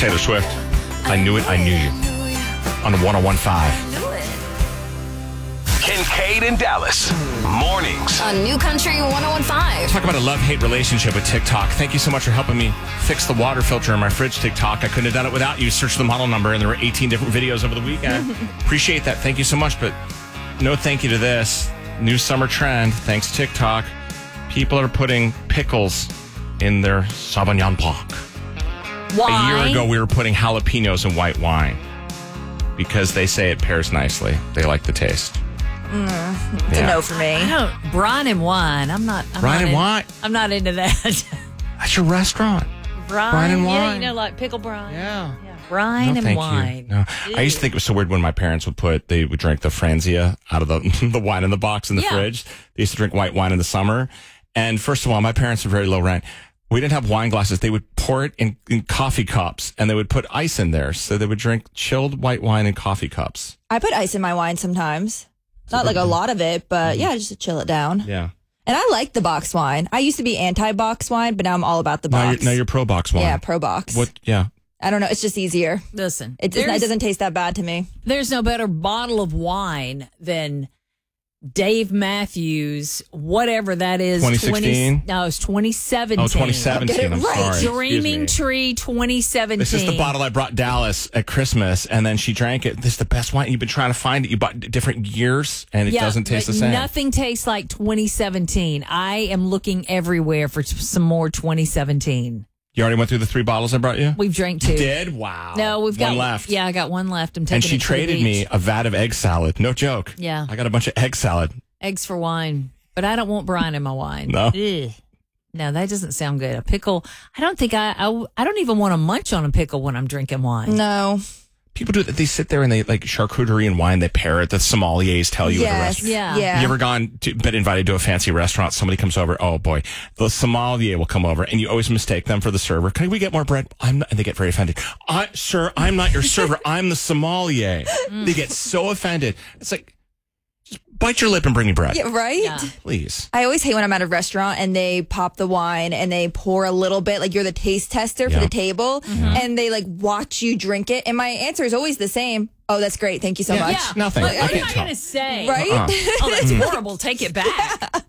Taylor Swift. I knew it, I knew you. On 101.5. Kincaid and Dallas. Mornings. On New Country 101.5. Talk about a love-hate relationship with TikTok. Thank you so much for helping me fix the water filter in my fridge, TikTok. I couldn't have done it without you. Search the model number, and there were 18 different videos over the weekend. Appreciate that. Thank you so much, but no thank you to this. New summer trend, thanks TikTok. People are putting pickles in their Sauvignon Blanc. Why? A year ago, we were putting jalapenos in white wine because they say it pairs nicely. They like the taste. It's a no for me. Brine and wine. I'm not into that. That's your restaurant. Brine and wine. Yeah, you know, like pickle brine. Yeah. Brine and thank wine. You. No. I used to think it was so weird when my parents would drink the Franzia out of the wine in the box in the fridge. They used to drink white wine in the summer. And first of all, my parents were very low rent. We didn't have wine glasses. They would pour it in coffee cups, and they would put ice in there. So they would drink chilled white wine in coffee cups. I put ice in my wine sometimes. Not like a lot of it, but just to chill it down. Yeah. And I like the box wine. I used to be anti-box wine, but now I'm all about the box. Now you're pro box wine. Yeah, pro box. What? Yeah. I don't know. It's just easier. Listen. It doesn't taste that bad to me. There's no better bottle of wine than Dave Matthews, whatever that is. 2016? No, it's 2017. Oh, 2017. I'm sorry. Dreaming Tree 2017. This is the bottle I brought Dallas at Christmas, and then she drank it. This is the best wine. You've been trying to find it. You bought different years, and it doesn't taste the same. Nothing tastes like 2017. I am looking everywhere for some more 2017. You already went through the 3 bottles I brought you? We've drank 2. You did? Wow. No, we've got one left. Yeah, I got one left. I'm taking and she it to the traded beach. me a vat of egg salad. No joke. Yeah. I got a bunch of egg salad. Eggs for wine. But I don't want brine in my wine. No. Ugh. No, that doesn't sound good. A pickle. I don't think I don't even want to munch on a pickle when I'm drinking wine. No. People do that. They sit there and they like charcuterie and wine. They pair it. The sommeliers tell you at a restaurant. Yeah. You ever been invited to a fancy restaurant? Somebody comes over. Oh boy, the sommelier will come over, and you always mistake them for the server. Can we get more bread? And they get very offended. Sir, I'm not your server. I'm the sommelier. They get so offended. It's like, just bite your lip and bring me bread. Yeah, right? Yeah. Please. I always hate when I'm at a restaurant and they pop the wine and they pour a little bit, like you're the taste tester for the table, and they like watch you drink it. And my answer is always the same. Oh, that's great. Thank you so much. Yeah. Nothing. What I am can't I tell. going to say? Right? Oh, that's horrible. Take it back.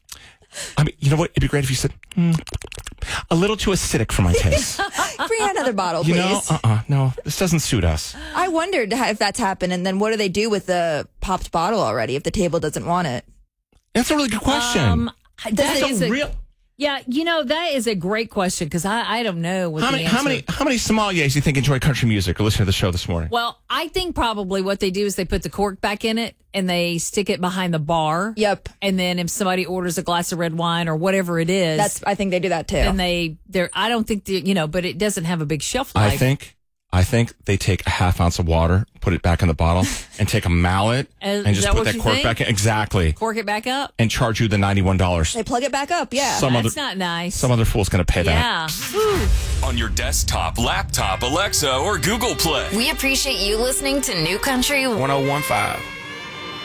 I mean, you know what? It'd be great if you said, a little too acidic for my taste. Bring out another bottle, You please. know, no, this doesn't suit us. I wondered if that's happened. And then what do they do with the popped bottle already if the table doesn't want it? That's a really good question. That's a real. Yeah, you know, that is a great question because I don't know what the answer. How many sommeliers do you think enjoy country music or listen to the show this morning? Well, I think probably what they do is they put the cork back in it and they stick it behind the bar. Yep. And then if somebody orders a glass of red wine or whatever it is, I think they do that too. then they're. I don't think but it doesn't have a big shelf life. I think they take a half ounce of water, put it back in the bottle, and take a mallet and Is just that put what that you cork think? back in. Exactly. Cork it back up. And charge you the $91. They plug it back up. Yeah. That's not nice. Some other fool's going to pay that. Yeah. On your desktop, laptop, Alexa, or Google Play. We appreciate you listening to New Country 101.5.